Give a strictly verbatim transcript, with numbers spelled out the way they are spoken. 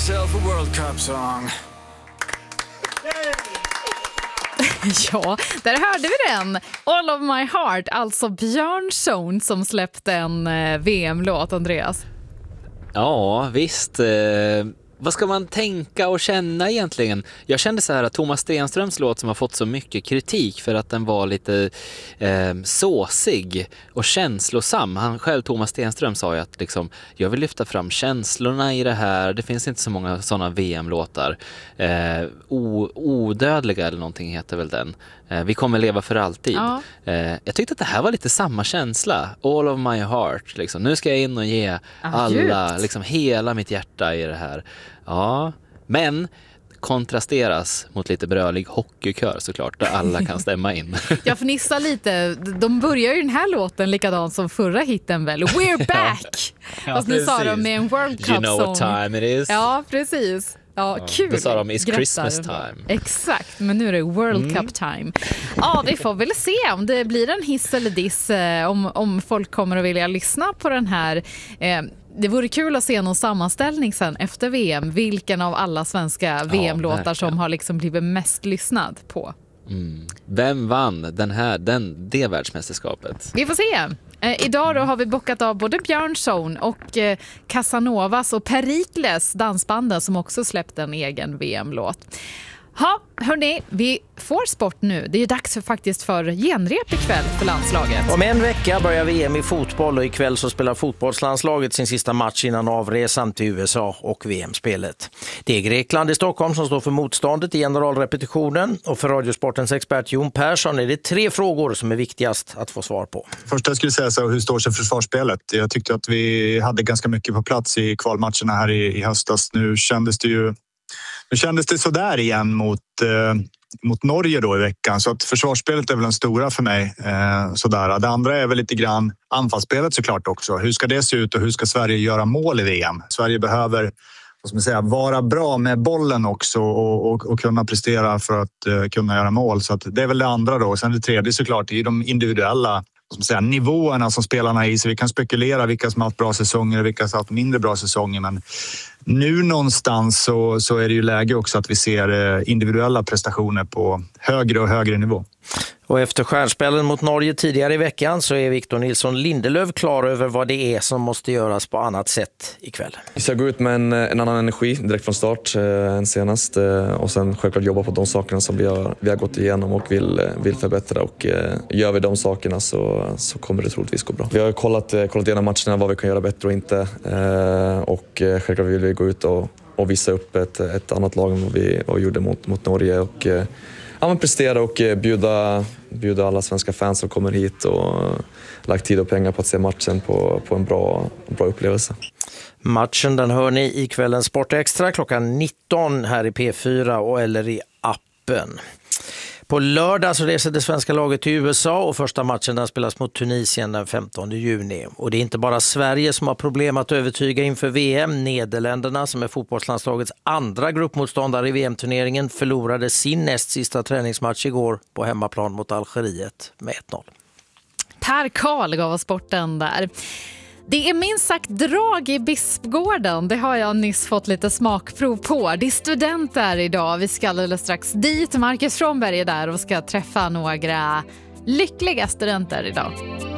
myself a World Cup song. Ja, där hörde vi den. All of my heart, alltså Björn Sohn som släppte en eh, V M-låt, Andreas. Ja, visst. Eh, vad ska man tänka och känna egentligen? Jag kände så här att Thomas Stenströms låt som har fått så mycket kritik för att den var lite eh, såsig och känslosam. Han själv, Thomas Stenström, sa ju att liksom, jag vill lyfta fram känslorna i det här. Det finns inte så många sådana V M-låtar. Eh, o- odödliga eller någonting heter väl den. Eh, vi kommer leva för alltid. Ja. Eh, jag tyckte att det här var lite samma känsla. All of my heart. Liksom. Nu ska jag in och ge Ah, alla, djupt. liksom hela mitt hjärta i det här. Ja, men kontrasteras mot lite brölig hockeykör såklart, där alla kan stämma in. Jag fnissar lite. De börjar ju den här låten likadant som förra hitten väl. We're back! Ja, Fast nu sa precis. de med en World Cup You know song. what time it is. Ja, precis. Ja, Ja, kul. då sa de, "It's Grattar. Christmas time." Exakt, men nu är det World Cup time. Ja, vi får väl se om det blir en hiss eller diss, eh, om, om folk kommer att vilja lyssna på den här. Eh, det vore kul att se någon sammanställning sen efter V M. Vilken av alla svenska V M-låtar verkligen. som har liksom blivit mest lyssnad på. Mm. Vem vann den här, den, det världsmästerskapet? Vi får se. Eh, idag då har vi bockat av både Björn Sohn och eh, Casanovas och Perikles, dansbanden, som också släppte en egen V M-låt. Ja, hörni, vi får sport nu. Det är ju dags för, faktiskt för genrep ikväll för landslaget. Om en vecka börjar V M i fotboll och ikväll så spelar fotbollslandslaget sin sista match innan avresan till U S A och V M-spelet. Det är Grekland i Stockholm som står för motståndet i generalrepetitionen, och för Radiosportens expert Jon Persson är det tre frågor som är viktigast att få svar på. Först jag skulle säga så, hur står sig försvarsspelet? Jag tyckte att vi hade ganska mycket på plats i kvalmatcherna här i, i höstas. Nu kändes det ju nu kändes det så där igen mot eh, mot Norge då i veckan, så att försvarsspelet är väl den stora för mig. Eh, sådär. Det andra är väl lite grann anfallsspelet såklart också. Hur ska det se ut och hur ska Sverige göra mål i V M? Sverige behöver, vad ska man säga, vara bra med bollen också och, och, och kunna prestera för att eh, kunna göra mål. Så att det är väl det andra då. Sen det tredje såklart är de individuella, vad ska man säga, nivåerna som spelarna är i. Så vi kan spekulera vilka som har haft bra säsonger och vilka som har haft mindre bra säsonger, men nu någonstans så, så är det ju läge också att vi ser individuella prestationer på högre och högre nivå. Och efter stjärnspelen mot Norge tidigare i veckan så är Victor Nilsson Lindelöf klar över vad det är som måste göras på annat sätt ikväll. Vi ska gå ut med en, en annan energi direkt från start eh, än senast eh, och sen självklart jobba på de sakerna som vi har, vi har gått igenom och vill, vill förbättra, och eh, gör vi de sakerna så, så kommer det troligtvis gå bra. Vi har kollat, eh, kollat igenom matcherna, vad vi kan göra bättre och inte, eh, och eh, självklart vill vi gå ut och, och visa upp ett, ett annat lag än vad vi och gjorde mot, mot Norge, och eh, ja, men prestera och bjuda, bjuda alla svenska fans som kommer hit och lagt tid och pengar på att se matchen på, på en bra, bra upplevelse. Matchen den hör ni i kvällens Sportextra klockan nitton här i P fyra och eller i appen. På lördag så reser det svenska laget till U S A och första matchen där spelas mot Tunisien den femtonde juni. Och det är inte bara Sverige som har problem att övertyga inför V M. Nederländerna, som är fotbollslandslagets andra gruppmotståndare i V M-turneringen, förlorade sin näst sista träningsmatch igår på hemmaplan mot Algeriet med ett noll. Per Karl gav oss sporten där. Det är minst sagt drag i Bispgården. Det har jag nyss fått lite smakprov på. Det är studenter idag. Vi ska alldeles strax dit. Marcus Fromberg är där och ska träffa några lyckliga studenter idag.